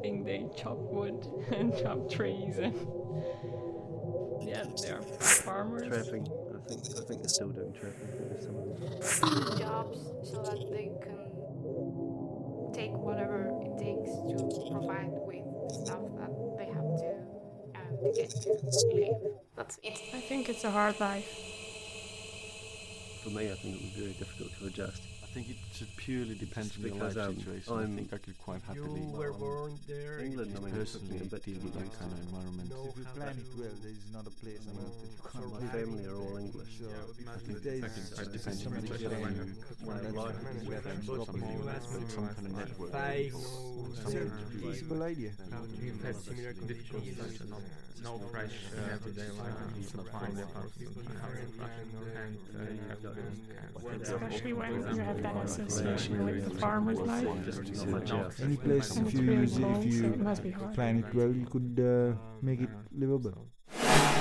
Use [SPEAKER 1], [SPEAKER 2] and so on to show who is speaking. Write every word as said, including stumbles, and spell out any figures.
[SPEAKER 1] think they chop wood and chop trees and yeah, they're farmers.
[SPEAKER 2] Trapping. I think I think they're still doing trapping. There's some of them.
[SPEAKER 3] Jobs so that they can take whatever it takes to provide with stuff that they have to uh, to get to live. That's it.
[SPEAKER 1] I think it's a hard life.
[SPEAKER 2] For me, I think it was very difficult to adjust.
[SPEAKER 4] I think it just purely depends on your life
[SPEAKER 2] because, um,
[SPEAKER 4] situation.
[SPEAKER 2] I'm-
[SPEAKER 4] I think I could quite happily
[SPEAKER 5] You were born there.
[SPEAKER 2] England, I mean,
[SPEAKER 4] personally
[SPEAKER 2] a bit
[SPEAKER 4] deal with that kind of environment.
[SPEAKER 5] No,
[SPEAKER 6] If you plan it well, there is not a place on earth that you can't
[SPEAKER 2] My
[SPEAKER 6] live.
[SPEAKER 2] family are all English.
[SPEAKER 6] So
[SPEAKER 4] I think
[SPEAKER 6] there
[SPEAKER 4] that
[SPEAKER 6] is
[SPEAKER 4] can quite depend
[SPEAKER 6] some
[SPEAKER 4] on
[SPEAKER 6] people
[SPEAKER 4] whether
[SPEAKER 6] when
[SPEAKER 4] you
[SPEAKER 6] you-
[SPEAKER 2] when
[SPEAKER 6] when
[SPEAKER 2] life
[SPEAKER 6] you
[SPEAKER 2] is
[SPEAKER 6] have
[SPEAKER 2] very
[SPEAKER 6] friends
[SPEAKER 2] close
[SPEAKER 6] dropping
[SPEAKER 4] something
[SPEAKER 6] you.
[SPEAKER 4] with some kind of network.
[SPEAKER 5] Bikes,
[SPEAKER 6] It's
[SPEAKER 4] Something
[SPEAKER 6] a
[SPEAKER 4] to be
[SPEAKER 6] feasible idea.
[SPEAKER 7] We've had similar difficulties, no, no fresh uh, everyday life, it's not fine the house and uh, you have to kind of
[SPEAKER 1] Especially when you have that association with the farmer's life.
[SPEAKER 2] It's not much else.
[SPEAKER 6] Any place,
[SPEAKER 1] And
[SPEAKER 6] if
[SPEAKER 1] it's
[SPEAKER 6] you
[SPEAKER 1] really
[SPEAKER 6] use it,
[SPEAKER 1] cold,
[SPEAKER 6] if
[SPEAKER 1] so
[SPEAKER 6] you
[SPEAKER 1] it must be hard.
[SPEAKER 6] plan it well, you could uh, make it livable.